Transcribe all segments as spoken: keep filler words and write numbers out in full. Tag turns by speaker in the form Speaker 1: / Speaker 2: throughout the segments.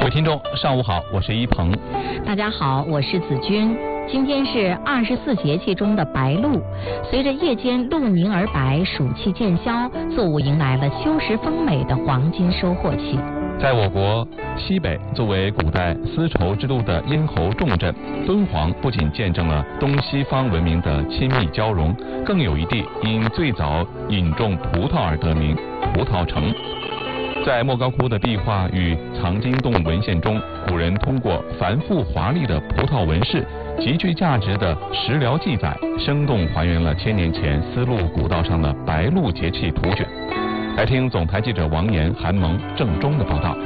Speaker 1: 各位听众，上午好，我是一鹏。
Speaker 2: 大家好，我是子君。今天是二十四节气中的白露，随着夜间露凝而白，暑气渐消，作物迎来了秋实丰美的黄金收获期。
Speaker 1: 在我国西北，作为古代丝绸之路的咽喉重镇，敦煌不仅见证了东西方文明的亲密交融，更有一地因最早引种葡萄而得名——葡萄城。在莫高窟的壁画与藏经洞文献中，古人通过繁复华丽的葡萄纹饰、极具价值的食疗记载，生动还原了千年前丝路古道上的白露节气图卷。来听总台记者王岩、韩萌、郑中的报道。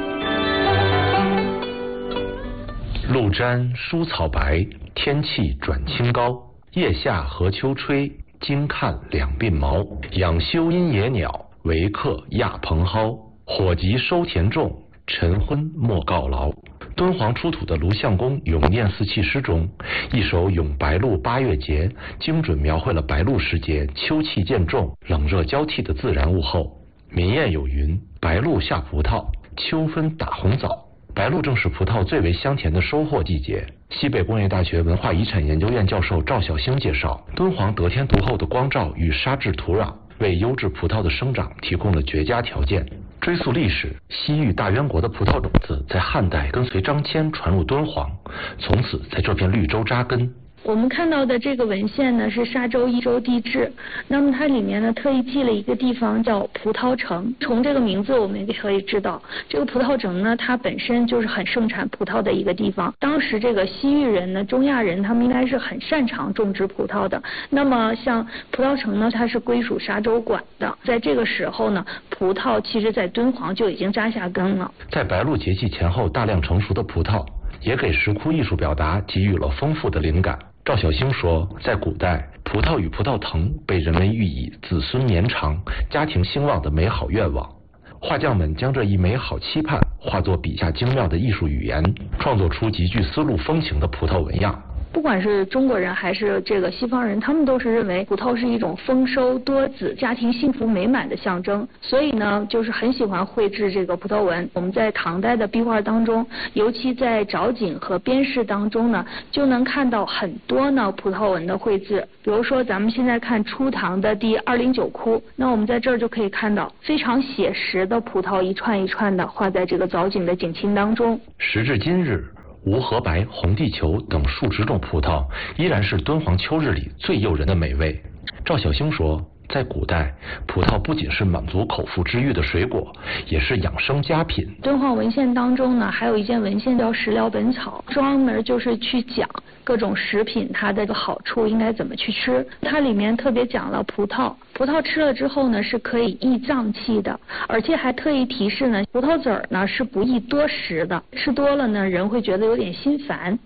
Speaker 3: 露沾疏草白，天气转清高。夜下何秋吹，惊看两鬓毛。养修因野鸟，为客亚蓬蒿。火急收田种，晨昏莫告劳。敦煌出土的卢相公咏念四气诗中，一首咏白露八月节，精准描绘了白露时节秋气渐重、冷热交替的自然物候。民谚有云：白露下葡萄，秋分打红枣。白露正是葡萄最为香甜的收获季节。西北工业大学文化遗产研究院教授赵小兴介绍，敦煌得天独厚的光照与沙质土壤，为优质葡萄的生长提供了绝佳条件。追溯历史，西域大渊国的葡萄种子在汉代跟随张骞传入敦煌，从此在这片绿洲扎根。
Speaker 4: 我们看到的这个文献呢是沙州一州地志，那么它里面呢特意记了一个地方叫葡萄城。从这个名字我们也可以知道，这个葡萄城呢它本身就是很盛产葡萄的一个地方。当时这个西域人呢、中亚人他们应该是很擅长种植葡萄的。那么像葡萄城呢，它是归属沙州管的。在这个时候呢，葡萄其实在敦煌就已经扎下根了。
Speaker 3: 在白露节气前后大量成熟的葡萄，也给石窟艺术表达给予了丰富的灵感。赵小兴说，在古代，葡萄与葡萄藤被人们寓以子孙绵长、家庭兴旺的美好愿望。画匠们将这一美好期盼化作笔下精妙的艺术语言，创作出极具丝路风情的葡萄纹样。
Speaker 4: 不管是中国人还是这个西方人，他们都是认为葡萄是一种丰收多子、家庭幸福美满的象征，所以呢，就是很喜欢绘制这个葡萄纹。我们在唐代的壁画当中，尤其在藻井和边饰当中呢，就能看到很多呢葡萄纹的绘制。比如说，咱们现在看初唐的第二零九窟，那我们在这儿就可以看到非常写实的葡萄一串一串的画在这个藻井的井檉当中。
Speaker 3: 时至今日，无合白、红地球等数十种葡萄依然是敦煌秋日里最诱人的美味。赵小兴说，在古代，葡萄不仅是满足口腹之欲的水果，也是养生佳品。
Speaker 4: 敦煌文献当中呢，还有一件文献叫《食疗本草》，专门就是去讲各种食品它的好处应该怎么去吃。它里面特别讲了葡萄，葡萄吃了之后呢是可以益脏气的，而且还特意提示呢，葡萄籽儿呢是不宜多食的，吃多了呢人会觉得有点心烦。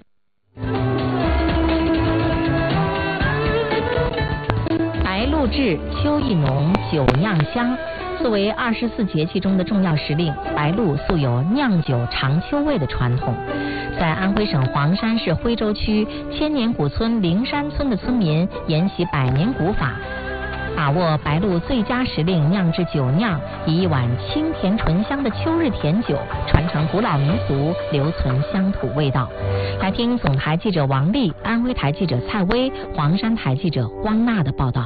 Speaker 2: 白露至，秋意浓，酒酿香。作为二十四节气中的重要时令，白露素有酿酒尝秋味的传统。在安徽省黄山市徽州区千年古村灵山村的村民沿袭百年古法，把握白露最佳时令酿制酒酿，以一碗清甜醇香的秋日甜酒，传承古老民俗，留存乡土味道。来听总台记者王丽、安徽台记者蔡薇、黄山台记者汪娜的报道。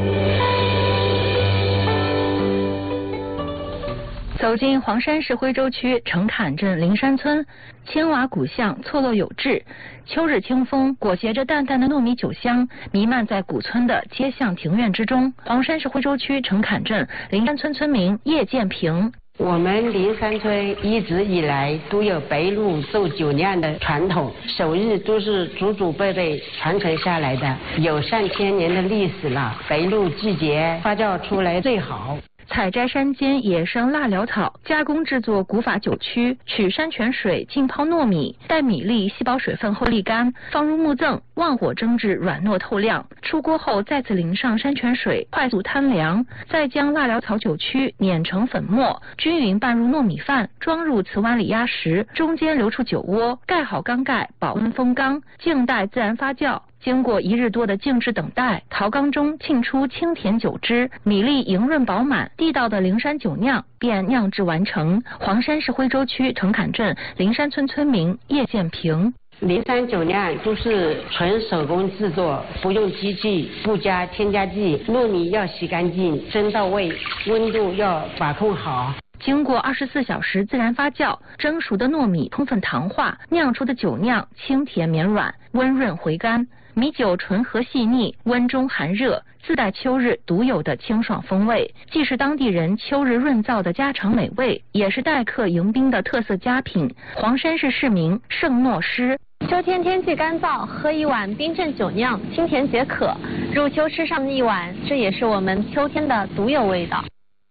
Speaker 5: 走进黄山市徽州区城坎镇灵山村，千瓦古巷错落有致，秋日清风裹挟着淡淡的糯米酒香，弥漫在古村的街巷庭院之中。黄山市徽州区城坎镇灵山村村民叶建平，
Speaker 6: 我们灵山村一直以来都有白露做酒酿的传统，手艺都是祖祖辈辈传承下来的，有上千年的历史了。白露季节发酵出来最好。
Speaker 5: 采摘山间野生腊蓼草，加工制作古法酒曲，取山泉水浸泡糯米，待米粒吸饱水分后沥干，放入木甑，旺火蒸至软糯透亮。出锅后再次淋上山泉水，快速摊凉，再将腊蓼草酒曲碾成粉末，均匀拌入糯米饭，装入瓷碗里压实，中间留出酒窝，盖好缸盖，保温封缸，静待自然发酵。 经过一日多的静置等待，陶缸中沁出清甜酒汁，米粒莹润饱满，地道的灵山酒酿便酿制完成。黄山市徽州区藤坎镇灵山村村民叶建平。
Speaker 6: 灵山酒酿都是纯手工制作，不用机器，不加添加剂，糯米要洗干净，蒸到位，温度要把控好。
Speaker 5: 经过二十四小时自然发酵，蒸熟的糯米充分糖化，酿出的酒酿清甜绵软，温润回甘。米酒醇和细腻，温中含热，自带秋日独有的清爽风味，既是当地人秋日润燥的家常美味，也是待客迎宾的特色佳品。黄山市市民盛诺诗。
Speaker 7: 秋天天气干燥，喝一碗冰镇酒酿，清甜解渴。入秋吃上一碗，这也是我们秋天的独有味道。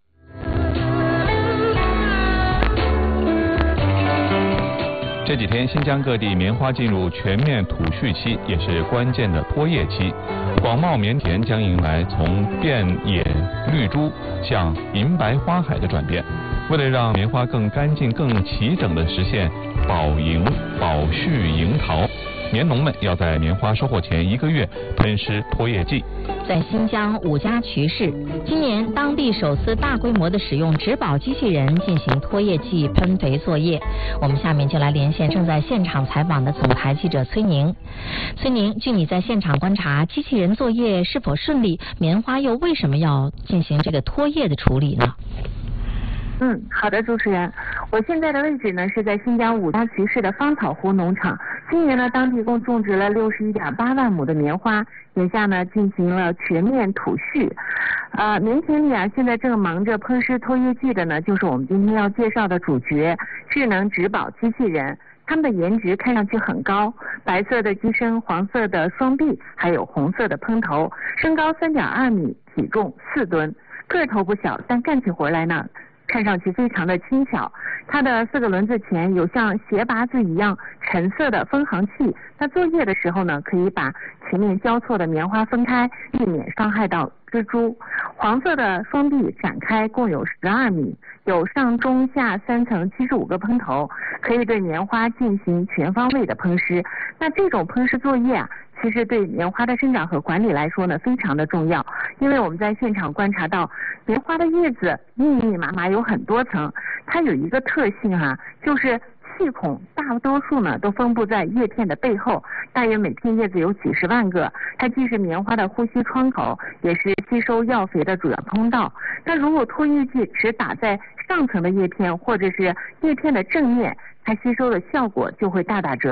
Speaker 1: 这几天，新疆各地棉花进入全面吐絮期，也是关键的脱叶期。广袤棉田将迎来从变野绿珠向银白花海的转变。为了让棉花更干净、更齐整地实现保盈、保絮、盈桃，棉农们要在棉花收获前一个月喷施脱叶剂。
Speaker 2: 在新疆五家渠市，今年当地首次大规模的使用植保机器人进行脱叶剂喷肥作业。我们下面就来连线正在现场采访的总台记者崔宁。崔宁，据你在现场观察，机器人作业是否顺利？棉花又为什么要进行这个脱叶的处理呢？
Speaker 8: 嗯，好的，主持人，我现在的位置呢是在新疆五家渠市的芳草湖农场。今年呢，当地共种植了六十一点八万亩的棉花，眼下呢进行了全面吐絮。呃，棉田里啊，现在正忙着喷施脱叶剂的呢，就是我们今天要介绍的主角——智能植保机器人。它们的颜值看上去很高，白色的机身，黄色的双臂，还有红色的喷头，身高三点二米，体重四吨，个头不小，但干起活来呢，看上去非常的轻巧。它的四个轮子前有像鞋拔子一样橙色的分行器，那作业的时候呢，可以把前面交错的棉花分开，避免伤害到蜘蛛。黄色的双臂展开共有十二米，有上中下三层七十五个喷头，可以对棉花进行全方位的喷施。那这种喷施作业啊，其实对棉花的生长和管理来说呢，非常的重要。因为我们在现场观察到，棉花的叶子密密麻麻有很多层，它有一个特性哈、啊，就是细孔大多数呢都分布在叶片的背后，大约每片叶子有几十万个。它既是棉花的呼吸窗口，也是吸收药肥的主要通道。那如果脱叶剂只打在上层的叶片或者是叶片的正面，它吸收的效果就会大打折